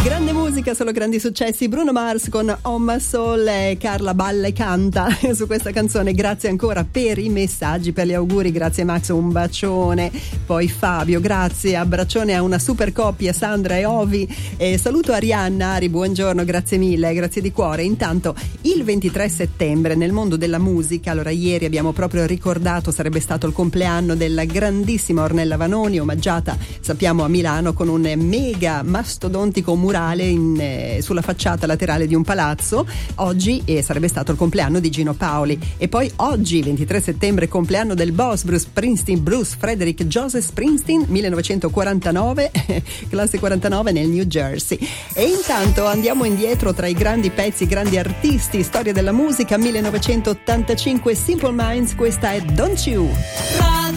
Grande musica, solo grandi successi. Bruno Mars con On My Soul e Carla balla e canta su questa canzone. Grazie ancora per i messaggi, per gli auguri. Grazie Max, un bacione. Poi Fabio, grazie, abbraccione a una super coppia, Sandra e Ovi. E saluto Arianna. Ari, buongiorno, grazie mille, grazie di cuore. Intanto il 23 settembre nel mondo della musica, allora ieri abbiamo proprio ricordato, sarebbe stato il compleanno della grandissima Ornella Vanoni, omaggiata sappiamo a Milano con un mega mastodontico murale sulla facciata laterale di un palazzo. Oggi sarebbe stato il compleanno di Gino Paoli. E poi oggi 23 settembre compleanno del boss Bruce Frederick Joseph Springsteen, 1949 classe 49 nel New Jersey. E intanto andiamo indietro tra i grandi pezzi, grandi artisti, storia della musica. 1985 Simple Minds, questa è Don't You.